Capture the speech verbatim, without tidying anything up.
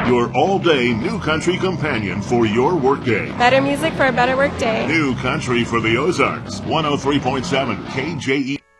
Your all-day New Country companion for your workday. Better music for a better workday. New Country for the Ozarks. one oh three point seven K J E.